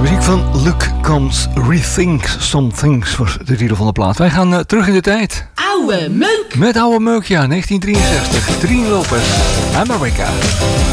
muziek van Luke Combs, Rethink Some Things was de titel van de plaat. Wij gaan terug in de tijd. Oude meuk! Met oude meuk, ja, 1963. Trini Lopez, America.